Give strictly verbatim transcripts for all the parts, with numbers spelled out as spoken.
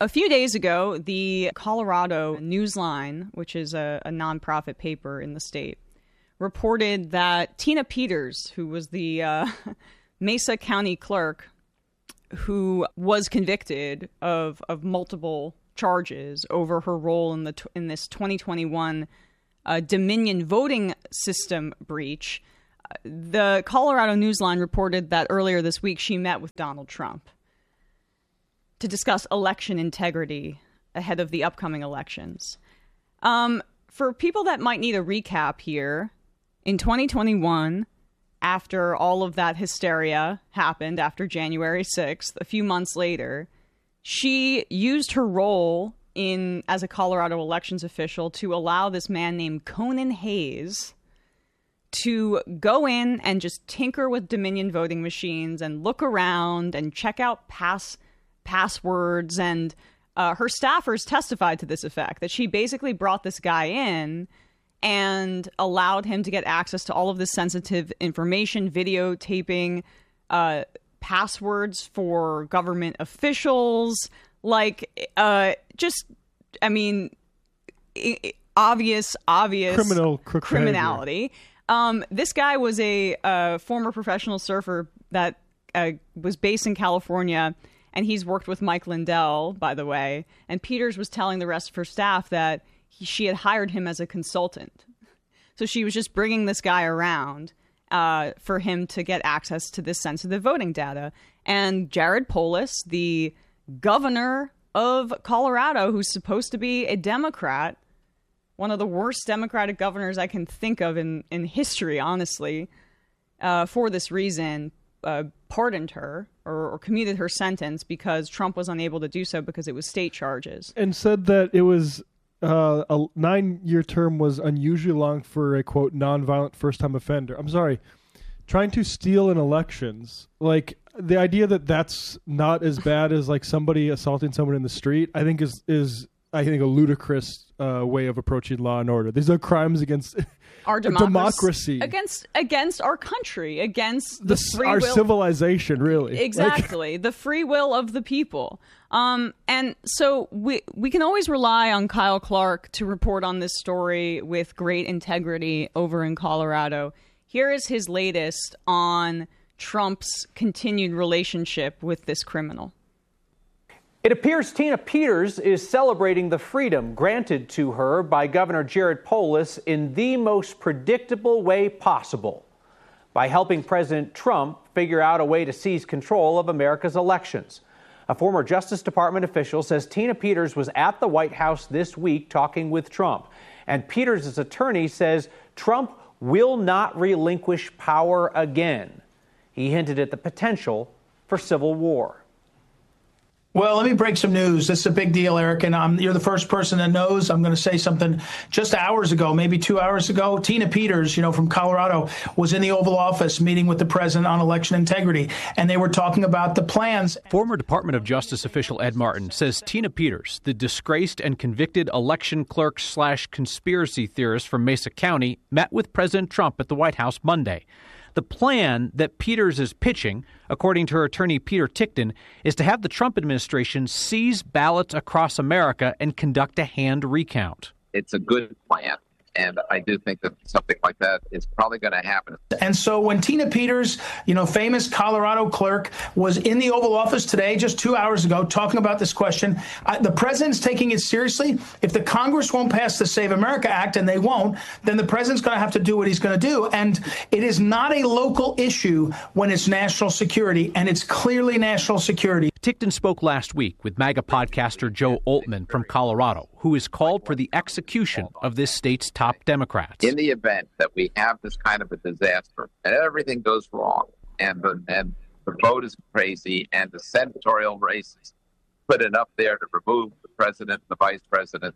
A few days ago, the Colorado Newsline, which is a, a nonprofit paper in the state, reported that Tina Peters, who was the uh, Mesa County clerk, who was convicted of of multiple charges over her role in the in this twenty twenty-one uh, Dominion voting system breach, the Colorado Newsline reported that earlier this week she met with Donald Trump to discuss election integrity ahead of the upcoming elections. Um, for people that might need a recap here, in twenty twenty-one, after all of that hysteria happened after January sixth, a few months later, she used her role in as a Colorado elections official to allow this man named Conan Hayes to go in and just tinker with Dominion voting machines and look around and check out pass passwords. And uh, her staffers testified to this effect, that she basically brought this guy in and allowed him to get access to all of this sensitive information, videotaping, uh, passwords for government officials, like, uh, just, I mean, obvious, obvious criminal criminality. Um, this guy was a uh, former professional surfer that uh, was based in California, and he's worked with Mike Lindell, by the way. And Peters was telling the rest of her staff that he, she had hired him as a consultant. So she was just bringing this guy around uh, for him to get access to this sensitive voting data. And Jared Polis, the governor of Colorado, who's supposed to be a Democrat, one of the worst Democratic governors I can think of in, in history, honestly, uh, for this reason, uh, pardoned her or, or commuted her sentence because Trump was unable to do so because it was state charges. And said that it was uh, a nine-year term was unusually long for a, quote, nonviolent first-time offender. I'm sorry. Trying to steal in elections, like the idea that that's not as bad as like somebody assaulting someone in the street, I think is is I think a ludicrous uh, way of approaching law and order. These are crimes against our democracy, democracy. against against our country, against the, the free our will. civilization, really. Exactly, like, the free will of the people. Um, and so we we can always rely on Kyle Clark to report on this story with great integrity over in Colorado. Here is his latest on Trump's continued relationship with this criminal. It appears Tina Peters is celebrating the freedom granted to her by Governor Jared Polis in the most predictable way possible, by helping President Trump figure out a way to seize control of America's elections. A former Justice Department official says Tina Peters was at the White House this week talking with Trump, and Peters' attorney says Trump will not relinquish power again. He hinted at the potential for civil war. Well, let me break some news. This is a big deal, Eric, and um, you're the first person that knows. I'm going to say something. Just hours ago, maybe two hours ago, Tina Peters, you know, from Colorado, was in the Oval Office meeting with the president on election integrity, and they were talking about the plans. Former Department of Justice official Ed Martin says Tina Peters, the disgraced and convicted election clerk slash conspiracy theorist from Mesa County, met with President Trump at the White House Monday. The plan that Peters is pitching, according to her attorney Peter Tickton, is to have the Trump administration seize ballots across America and conduct a hand recount. It's a good plan, and I do think that something like that is probably going to happen. And so when Tina Peters, you know, famous Colorado clerk, was in the Oval Office today, just two hours ago, talking about this question, uh, the president's taking it seriously. If the Congress won't pass the Save America Act, and they won't, then the president's going to have to do what he's going to do. And it is not a local issue when it's national security, and it's clearly national security. Tickton spoke last week with MAGA podcaster Joe Oltmann from Colorado, who has called for the execution of this state's top Democrats. In the event that we have this kind of a disaster and everything goes wrong and the, and the vote is crazy and the senatorial races put enough there to remove the president and the vice president,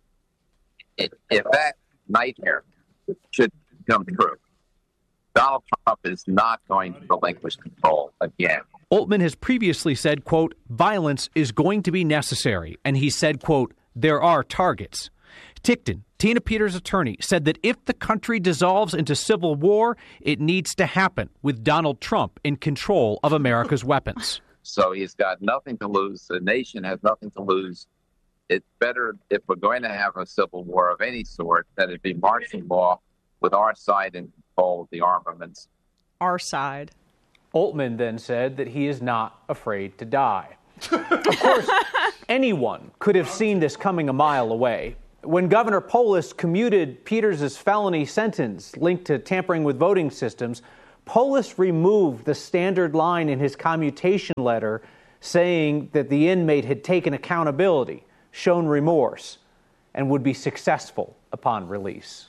if that nightmare should come true, Donald Trump is not going to relinquish control again. Oltmann has previously said, quote, violence is going to be necessary. And he said, quote, there are targets. Tickton, Tina Peters' attorney, said that if the country dissolves into civil war, it needs to happen with Donald Trump in control of America's weapons. So he's got nothing to lose. The nation has nothing to lose. It's better, if we're going to have a civil war of any sort, that it be martial law with our side in control of the armaments. Our side. Oltmann then said that he is not afraid to die. Of course, anyone could have seen this coming a mile away. When Governor Polis commuted Peters' felony sentence linked to tampering with voting systems, Polis removed the standard line in his commutation letter saying that the inmate had taken accountability, shown remorse, and would be successful upon release.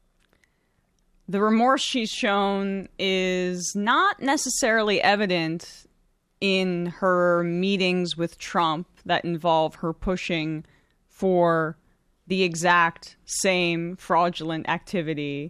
The remorse she's shown is not necessarily evident in her meetings with Trump that involve her pushing for the exact same fraudulent activity,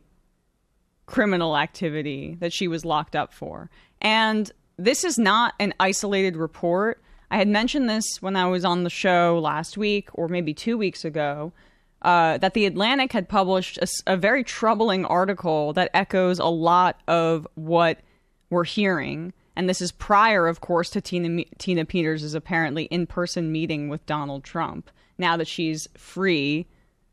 criminal activity that she was locked up for. And this is not an isolated report. I had mentioned this when I was on the show last week, or maybe two weeks ago, uh, that The Atlantic had published a, a very troubling article that echoes a lot of what we're hearing. And this is prior, of course, to Tina, Tina Peters' apparently in-person meeting with Donald Trump, now that she's free,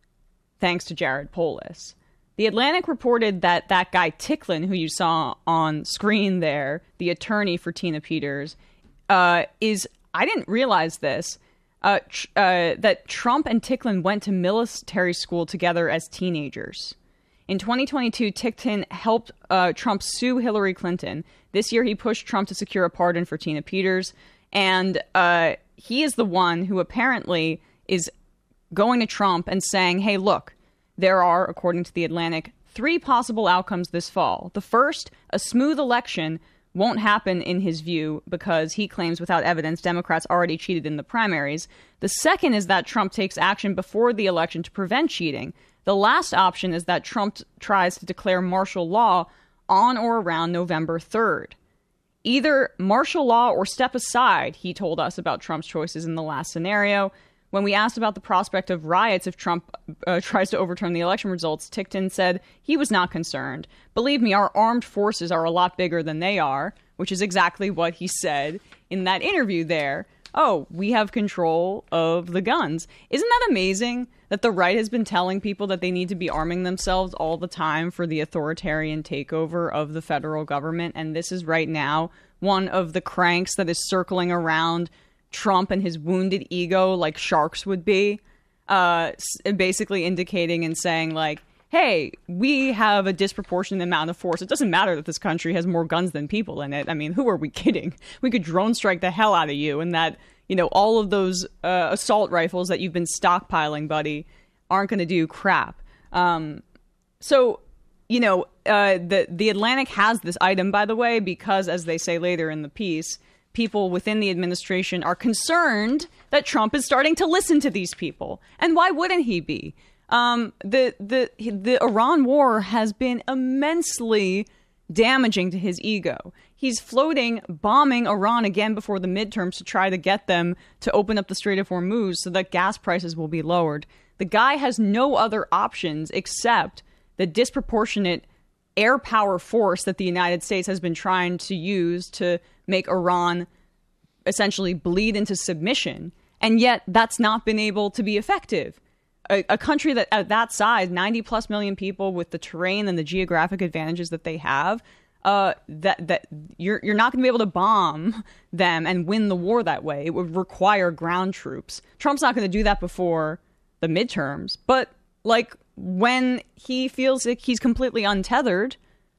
thanks to Jared Polis. The Atlantic reported that that guy Ticklin, who you saw on screen there, the attorney for Tina Peters, uh, is, I didn't realize this, uh, tr- uh, that Trump and Ticklin went to military school together as teenagers. In twenty twenty-two, Ticklin helped uh, Trump sue Hillary Clinton. This year, he pushed Trump to secure a pardon for Tina Peters. And uh, he is the one who apparently is going to Trump and saying, hey, look, there are, according to The Atlantic, three possible outcomes this fall. The first, a smooth election, won't happen in his view because he claims without evidence Democrats already cheated in the primaries. The second is that Trump takes action before the election to prevent cheating. The last option is that Trump t- tries to declare martial law on or around November third. Either martial law or step aside, he told us about Trump's choices in the last scenario. When we asked about the prospect of riots if Trump uh, tries to overturn the election results, Ticklin said he was not concerned. Believe me, our armed forces are a lot bigger than they are, which is exactly what he said in that interview there. Oh, we have control of the guns. Isn't that amazing that the right has been telling people that they need to be arming themselves all the time for the authoritarian takeover of the federal government? And this is right now one of the cranks that is circling around Trump and his wounded ego like sharks would be, uh, basically indicating and saying like, hey, we have a disproportionate amount of force. It doesn't matter that this country has more guns than people in it. I mean, who are we kidding? We could drone strike the hell out of you, and that, you know, all of those uh, assault rifles that you've been stockpiling, buddy, aren't going to do crap. Um, so, you know, uh, the, the Atlantic has this item, by the way, because, as they say later in the piece, people within the administration are concerned that Trump is starting to listen to these people. And why wouldn't he be? Um, the, the, the Iran war has been immensely damaging to his ego. He's floating, bombing Iran again before the midterms to try to get them to open up the Strait of Hormuz so that gas prices will be lowered. The guy has no other options except the disproportionate air power force that the United States has been trying to use to make Iran essentially bleed into submission. And yet that's not been able to be effective. A, a country that at that size, ninety plus million people, with the terrain and the geographic advantages that they have, uh, that that you're you're not going to be able to bomb them and win the war that way. It would require ground troops. Trump's not going to do that before the midterms, but like when he feels like he's completely untethered,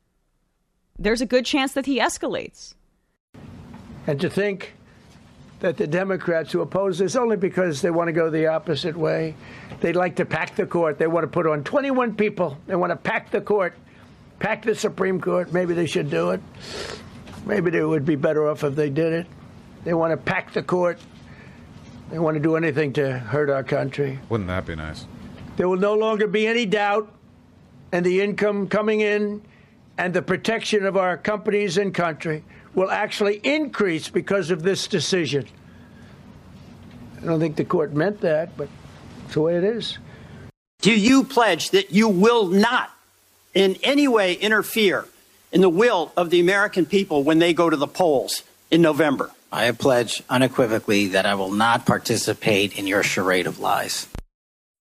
there's a good chance that he escalates. And to think that the Democrats who oppose this only because they want to go the opposite way, they'd like to pack the court. They want to put on twenty-one people. They want to pack the court, pack the Supreme Court. Maybe they should do it. Maybe they would be better off if they did it. They want to pack the court. They want to do anything to hurt our country. Wouldn't that be nice? There will no longer be any doubt, and the income coming in and the protection of our companies and country will actually increase because of this decision. I don't think the court meant that, but it's the way it is. Do you pledge that you will not in any way interfere in the will of the American people when they go to the polls in November? I pledge unequivocally that I will not participate in your charade of lies.